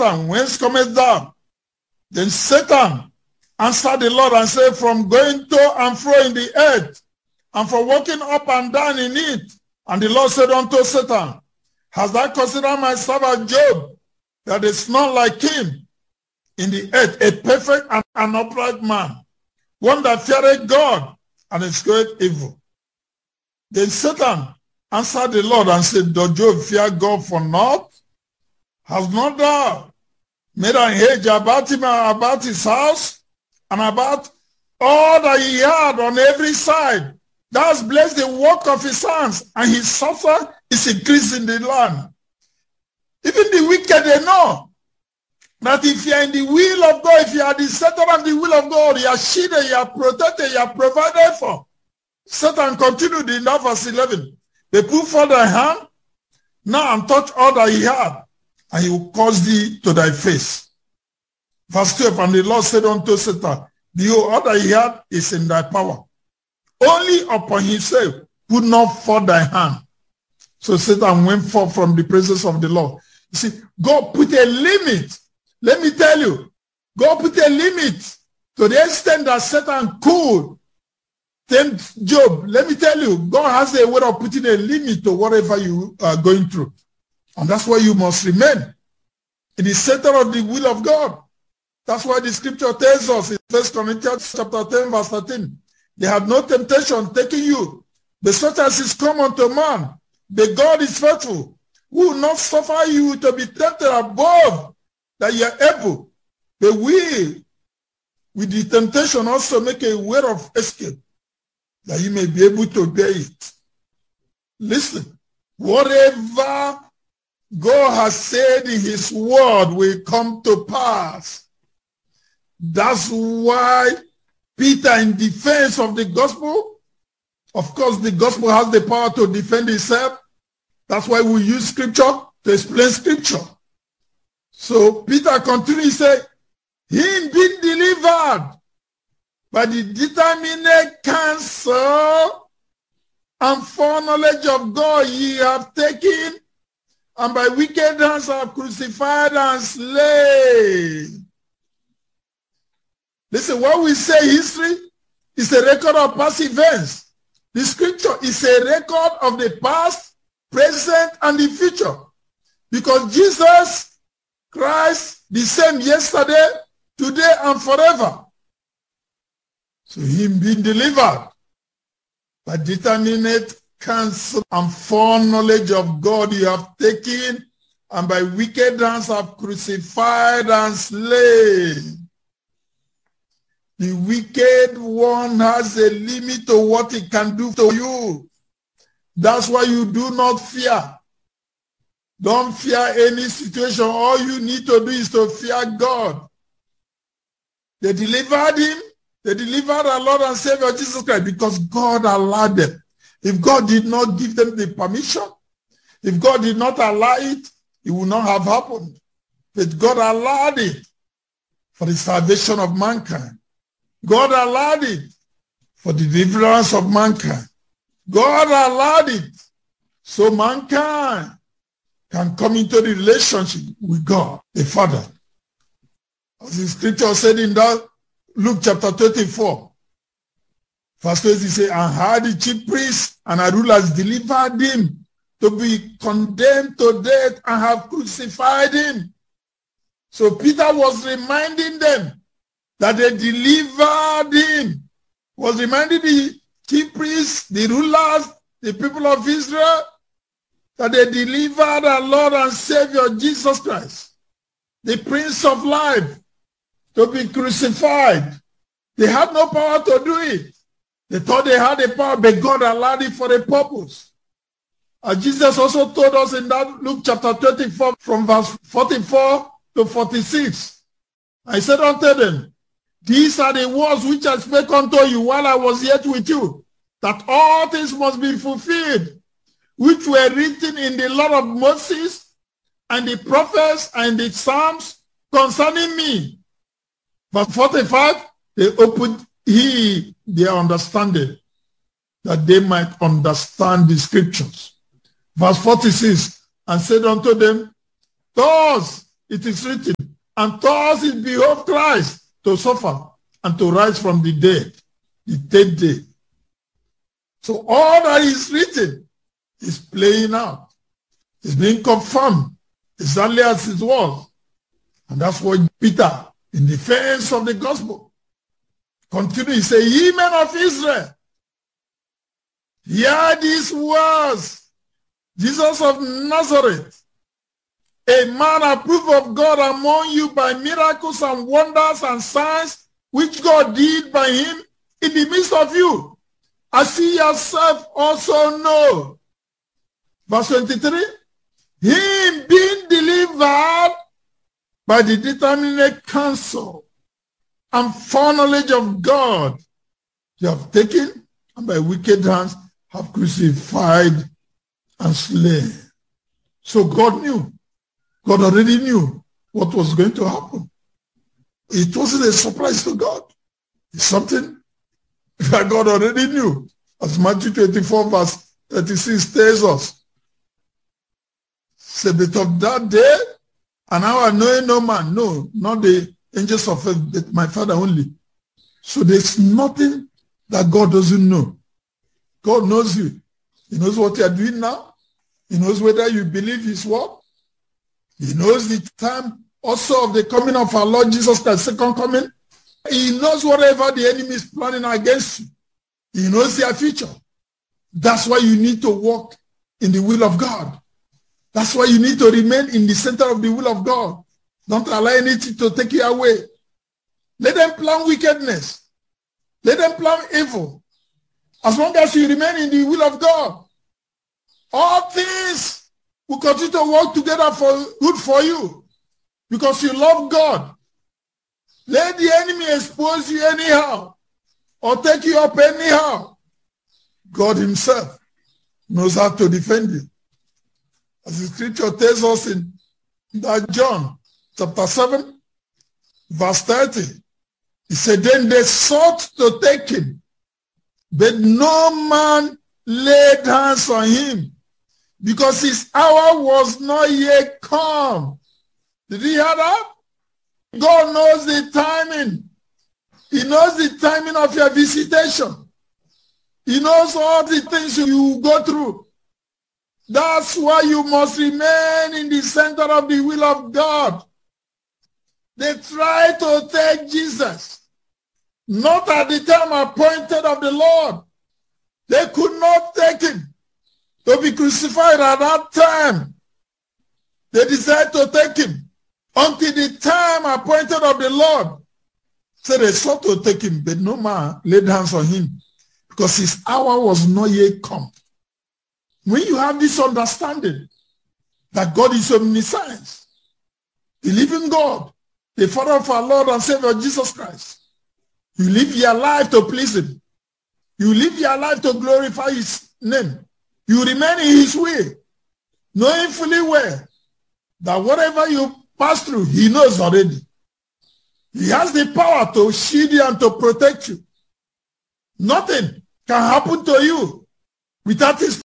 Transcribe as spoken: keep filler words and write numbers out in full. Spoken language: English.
Satan, whence comest thou? Then Satan answered the Lord and said, from going to and fro in the earth, and from walking up and down in it. And the Lord said unto Satan, hast thou considered my servant Job, that there is none like him in the earth, a perfect and an upright man, one that feareth God and escheweth evil? Then Satan answered the Lord and said, does Job fear God for naught? Has not thou made an hedge about him and about his house, and about all that he had on every side? Thou hast blessed the work of his hands, and his substance is increased in the land. Even the wicked, they know that if you are in the will of God, if you are the center of the will of God, you are shielded, you are protected, you are provided for. Satan continued in that verse eleven. They put forth thy hand now and touch all that he had, and he will cause thee to thy face. Verse twelve, and the Lord said unto Satan, behold, all that he had is in thy power. Only upon himself put not forth thy hand. So Satan went forth from the presence of the Lord. You see, God put a limit. Let me tell you, God put a limit to the extent that Satan could tempt Job. Let me tell you, God has a way of putting a limit to whatever you are going through. And that's why you must remain in the center of the will of God. That's why the scripture tells us in First Corinthians chapter ten, verse thirteen, they have no temptation taking you, but such as is common to man. But God is faithful, who will not suffer you to be tempted above that you are able, but we, with the temptation, also make a way of escape, that you may be able to bear it. Listen, whatever God has said in his word will come to pass. That's why Peter, in defense of the gospel, of course, the gospel has the power to defend itself. That's why we use scripture to explain scripture. So Peter continued, he said, him being delivered by the determinate counsel and foreknowledge of God ye have taken, and by wicked hands have crucified and slain. Listen, what we say history is a record of past events. The scripture is a record of the past, present, and the future. Because Jesus Christ, the same yesterday, today, and forever. So him being delivered by determinate counsel and foreknowledge of God you have taken, and by wicked hands have crucified and slain. The wicked one has a limit to what he can do to you. That's why you do not fear. Don't fear any situation. All you need to do is to fear God. They delivered him. They delivered our Lord and Savior Jesus Christ because God allowed them. If God did not give them the permission, if God did not allow it, it would not have happened. But God allowed it for the salvation of mankind. God allowed it for the deliverance of mankind. God allowed it so mankind can come into the relationship with God, the Father. As the scripture said in that Luke chapter twenty-four, verse twenty, he said, and how the chief priests and the rulers delivered him to be condemned to death and have crucified him. So Peter was reminding them that they delivered him, was reminding the chief priests, the rulers, the people of Israel, that they delivered our Lord and Savior Jesus Christ, the Prince of Life, to be crucified. They had no power to do it. They thought they had the power, but God allowed it for a purpose. And Jesus also told us in that Luke chapter twenty-four, from verse forty-four to forty-six, I said unto them, these are the words which I spake unto you while I was yet with you, that all things must be fulfilled, which were written in the law of Moses and the prophets and the Psalms concerning me. Verse forty-five, they opened he their understanding, that they might understand the scriptures. Verse forty-six, and said unto them, thus it is written, and thus it behoved Christ to suffer and to rise from the dead, the third day. So all that is written is playing out. It's being confirmed exactly as it was. And that's what Peter, in defense of the gospel, continues. He said, ye men of Israel, hear these words. Jesus of Nazareth, a man approved of God among you by miracles and wonders and signs, which God did by him in the midst of you, as ye yourself also know. Verse twenty-three, him being delivered by the determinate counsel and foreknowledge of God, you have taken, and by wicked hands have crucified and slain. So God knew. God already knew what was going to happen. It wasn't a surprise to God. It's something that God already knew. As Matthew twenty-four verse thirty-six tells us. Say, but of that day, and hour knowing no man, no, not the angels of earth, but my Father only. So there's nothing that God doesn't know. God knows you. He knows what you are doing now. He knows whether you believe his word. He knows the time also of the coming of our Lord Jesus Christ, second coming. He knows whatever the enemy is planning against you. He knows their future. That's why you need to walk in the will of God. That's why you need to remain in the center of the will of God. Don't allow anything to take you away. Let them plan wickedness. Let them plan evil. As long as you remain in the will of God, all things will continue to work together for good for you because you love God. Let the enemy expose you anyhow or take you up anyhow. God himself knows how to defend you. As the scripture tells us in that John chapter seven, verse thirty, he said, then they sought to take him, but no man laid hands on him because his hour was not yet come. Did you hear that? God knows the timing. He knows the timing of your visitation. He knows all the things you go through. That's why you must remain in the center of the will of God. They tried to take Jesus, not at the time appointed of the Lord. They could not take him to be crucified at that time. They decided to take him until the time appointed of the Lord. So they sought to take him, but no man laid hands on him because his hour was not yet come. When you have this understanding that God is omniscience, the living God, the Father of our Lord and Savior Jesus Christ, you live your life to please him. You live your life to glorify his name. You remain in his way, knowing fully well that whatever you pass through, he knows already. He has the power to shield you and to protect you. Nothing can happen to you without his